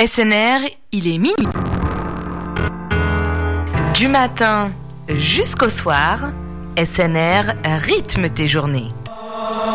SNR, il est minuit. Du matin jusqu'au soir, SNR rythme tes journées.